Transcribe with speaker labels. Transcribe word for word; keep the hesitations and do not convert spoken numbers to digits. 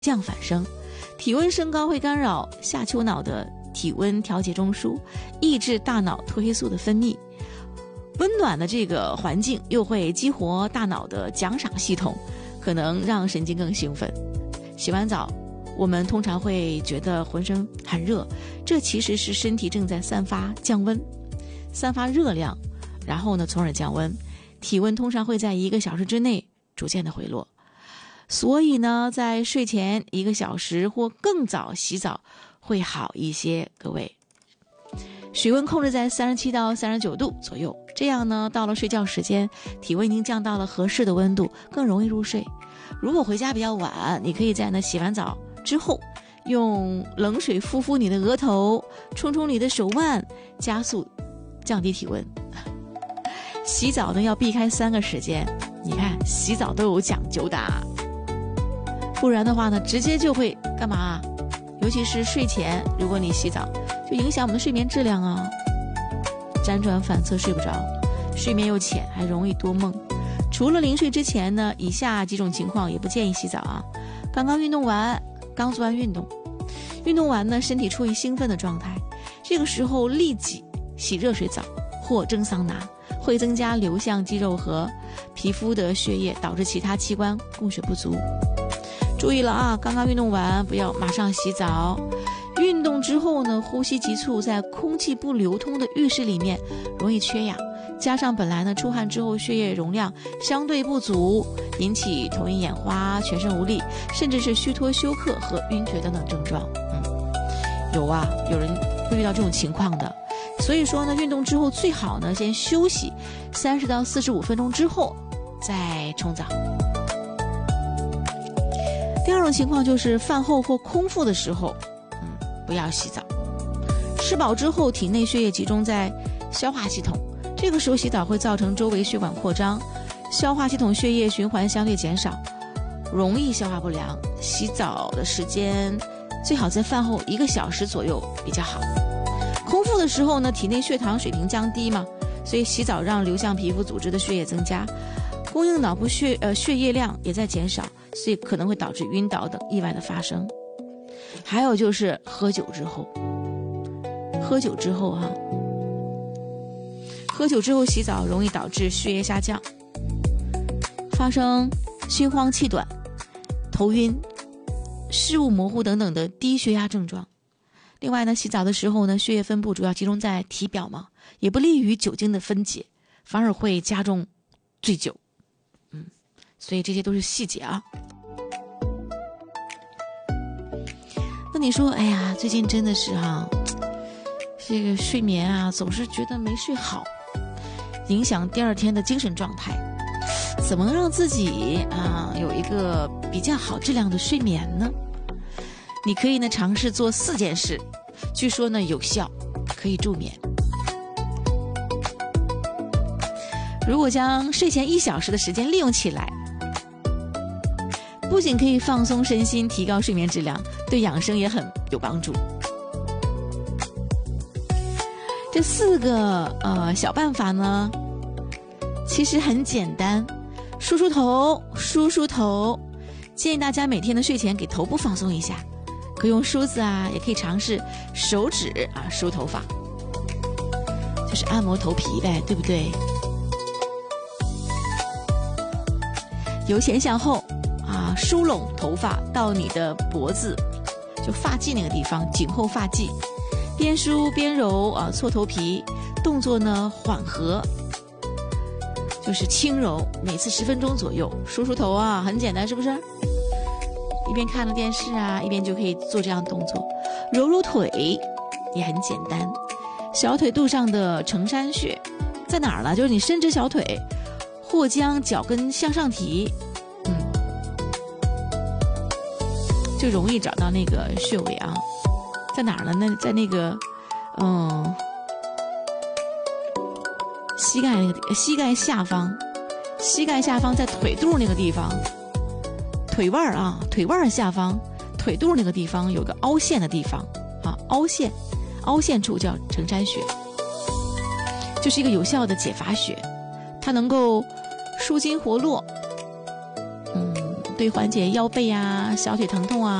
Speaker 1: 降反升，体温升高会干扰下丘脑的体温调节中枢，抑制大脑褪黑素的分泌。温暖的这个环境又会激活大脑的奖赏系统，可能让神经更兴奋。洗完澡，我们通常会觉得浑身很热，这其实是身体正在散发降温，散发热量，然后呢，从而降温。体温通常会在一个小时之内逐渐的回落。所以呢，在睡前一个小时或更早洗澡会好一些。各位，水温控制在三十七到三十九度左右，这样呢，到了睡觉时间，体温已经降到了合适的温度，更容易入睡。如果回家比较晚，你可以在呢洗完澡之后，用冷水敷敷你的额头，冲冲你的手腕，加速降低体温。洗澡呢要避开三个时间，你看洗澡都有讲究的，不然的话呢，直接就会干嘛？尤其是睡前，如果你洗澡，就影响我们的睡眠质量啊，辗转反侧睡不着，睡眠又浅，还容易多梦。除了临睡之前呢，以下几种情况也不建议洗澡啊。刚刚运动完，刚做完运动，运动完呢，身体处于兴奋的状态，这个时候立即洗热水澡或蒸桑拿，会增加流向肌肉和皮肤的血液，导致其他器官供血不足。注意了啊，刚刚运动完不要马上洗澡。运动之后呢，呼吸急促，在空气不流通的浴室里面容易缺氧，加上本来呢出汗之后血液容量相对不足，引起头晕眼花、全身无力，甚至是虚脱休克和晕厥等等症状。嗯，有啊，有人会遇到这种情况的。所以说呢，运动之后最好呢先休息三十到四十五分钟之后再冲澡。第二种情况就是饭后或空腹的时候，嗯，不要洗澡。吃饱之后，体内血液集中在消化系统，这个时候洗澡会造成周围血管扩张，消化系统血液循环相对减少，容易消化不良。洗澡的时间最好在饭后一个小时左右比较好。空腹的时候呢，体内血糖水平降低嘛，所以洗澡让流向皮肤组织的血液增加，供应脑部血呃血液量也在减少，所以可能会导致晕倒等意外的发生。还有就是喝酒之后，喝酒之后哈、啊，喝酒之后洗澡容易导致血液下降，发生心慌气短、头晕、视物模糊等等的低血压症状。另外呢，洗澡的时候呢，血液分布主要集中在体表嘛，也不利于酒精的分解，反而会加重醉酒。嗯，所以这些都是细节啊。那你说，哎呀，最近真的是哈、啊，这个睡眠啊，总是觉得没睡好，影响第二天的精神状态。怎么让自己啊有一个比较好质量的睡眠呢？你可以呢尝试做四件事，据说呢有效，可以助眠。如果将睡前一小时的时间利用起来，不仅可以放松身心，提高睡眠质量，对养生也很有帮助。这四个呃小办法呢，其实很简单，梳梳头，梳梳头。建议大家每天的睡前给头部放松一下。可以用梳子啊，也可以尝试手指啊梳头发，就是按摩头皮呗，对不对？由前向后啊梳拢头发到你的脖子，就发际那个地方，颈后发际，边梳边揉啊搓头皮，动作呢缓和，就是轻柔，每次十分钟左右。梳梳头啊，很简单，是不是？一边看了电视啊，一边就可以做这样的动作。揉揉腿也很简单，小腿肚上的承山穴在哪儿呢？就是你伸直小腿，或将脚跟向上提，嗯，就容易找到那个穴位啊。在哪儿呢？那在那个，嗯，膝盖那个膝盖下方，膝盖下方在腿肚那个地方。腿腕啊，腿腕下方，腿肚那个地方有个凹陷的地方啊，凹陷，凹陷处叫承山穴，就是一个有效的解乏穴，它能够舒筋活络，嗯， 对缓解腰背啊、小腿疼痛啊